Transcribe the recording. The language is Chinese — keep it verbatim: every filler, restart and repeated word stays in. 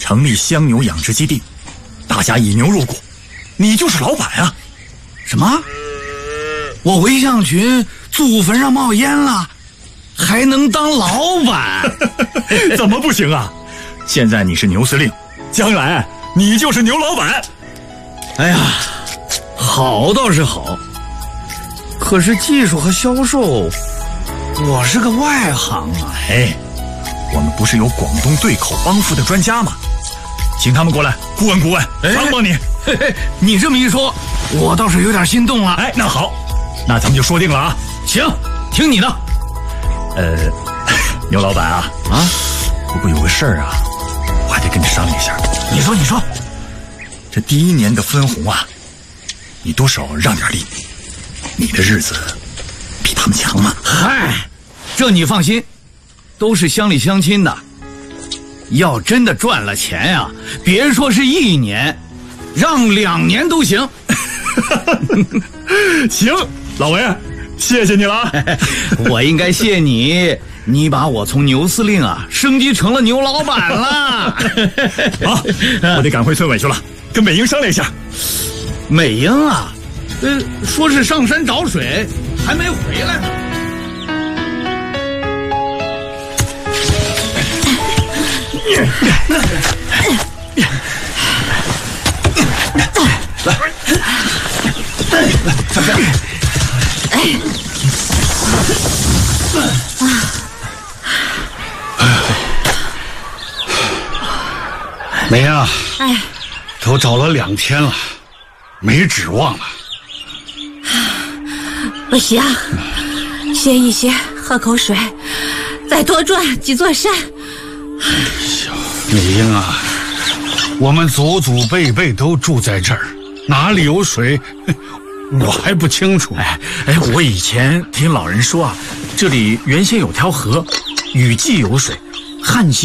成立香牛养殖基地，大家以牛入股，你就是老板啊！ 什么？我韦向群祖坟上冒烟了，还能当老板？ 怎么不行啊？现在你是牛司令，将来你就是牛老板。 哎呀，好倒是好，可是技术和销售，我是个外行啊。 哎，我们不是有广东对口帮扶的专家吗？请他们过来顾问顾问，帮帮你。 嘿嘿，你这么一说，我倒是有点心动了。 哎，那好，那咱们就说定了啊。 行，听你的。 呃，牛老板啊啊，不过有个事儿啊，我还得跟你商量一下。 你说，你说。 这第一年的分红啊，你多少让点利，你的日子比他们强嘛。 嗨，这你放心，都是乡里乡亲的。要真的赚了钱呀、啊，别说是一年，让两年都行。 行，老韦，谢谢你了啊。 我应该谢你，你把我从牛司令啊升级成了牛老板了。 好，我得赶回村委去了，跟美英商量一下。 美英啊，呃，说是上山找水，还没回来呢。来，来，上山。 美英啊，哎，都找了两天了，没指望了。 不行，歇一歇，喝口水，再多转几座山。 哎呦，美英啊，我们祖祖辈辈都住在这儿，哪里有水，我还不清楚。 哎哎，我以前听老人说啊，这里原先有条河，雨季有水，旱季